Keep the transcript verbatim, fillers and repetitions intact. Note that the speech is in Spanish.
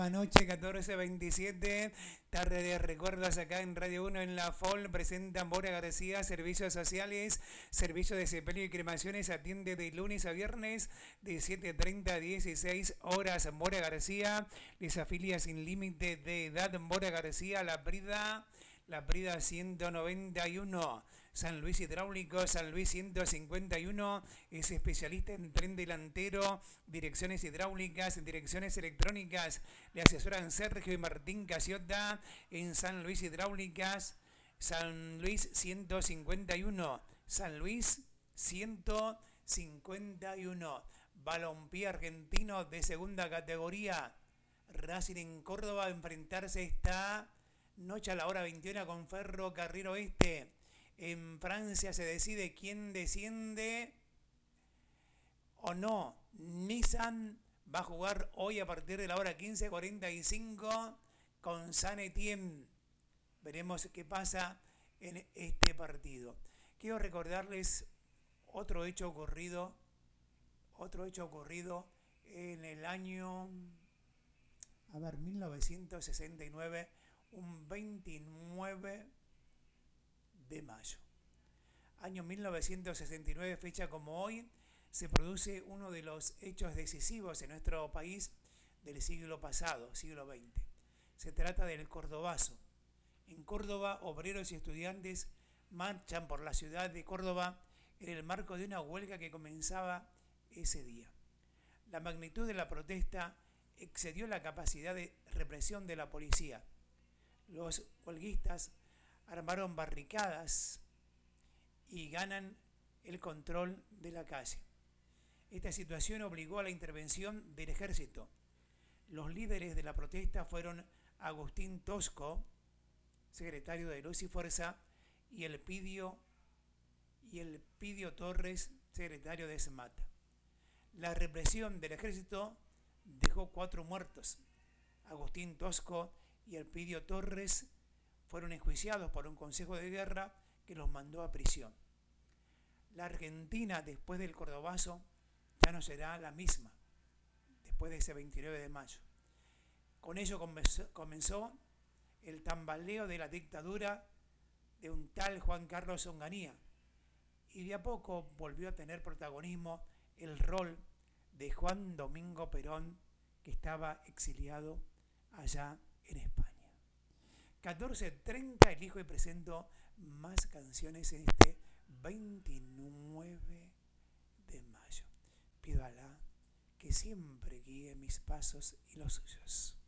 Noche catorce veintisiete, tarde de recuerdos acá en Radio uno en la F O L, presenta Mora García, Servicios Sociales, Servicio de Sepelio y Cremaciones, atiende de lunes a viernes de siete treinta a dieciséis horas. Mora García, les afilia sin límite de edad. Mora García, La Prida, La Prida ciento noventa y uno. San Luis Hidráulico, San Luis ciento cincuenta y uno, es especialista en tren delantero, direcciones hidráulicas, direcciones electrónicas. Le asesoran Sergio y Martín Casiota en San Luis Hidráulicas, San Luis ciento cincuenta y uno, San Luis ciento cincuenta y uno. Balompié argentino de segunda categoría, Racing en Córdoba a enfrentarse esta noche a la hora veintiuno con Ferro Carril Oeste. En Francia se decide quién desciende o no. Nissan va a jugar hoy a partir de la hora quince cuarenta y cinco con Saint-Étienne. Veremos qué pasa en este partido. Quiero recordarles otro hecho ocurrido, otro hecho ocurrido en el año, a ver, mil novecientos sesenta y nueve, un veintinueve de mayo. Año mil novecientos sesenta y nueve, fecha como hoy, se produce uno de los hechos decisivos en nuestro país del siglo pasado, siglo veinte. Se trata del Cordobazo. En Córdoba, obreros y estudiantes marchan por la ciudad de Córdoba en el marco de una huelga que comenzaba ese día. La magnitud de la protesta excedió la capacidad de represión de la policía. Los huelguistas armaron barricadas y ganan el control de la calle. Esta situación obligó a la intervención del ejército. Los líderes de la protesta fueron Agustín Tosco, secretario de Luz y Fuerza, y Elpidio, y Elpidio Torres, secretario de SMATA. La represión del ejército dejó cuatro muertos. Agustín Tosco y Elpidio Torres fueron enjuiciados por un consejo de guerra que los mandó a prisión. La Argentina, después del Cordobazo, ya no será la misma, después de ese veintinueve de mayo. Con ello comenzó, comenzó el tambaleo de la dictadura de un tal Juan Carlos Onganía, y de a poco volvió a tener protagonismo el rol de Juan Domingo Perón, que estaba exiliado allá en España. catorce treinta, elijo y presento más canciones en este veintinueve de mayo. Pido a Alá que siempre guíe mis pasos y los suyos.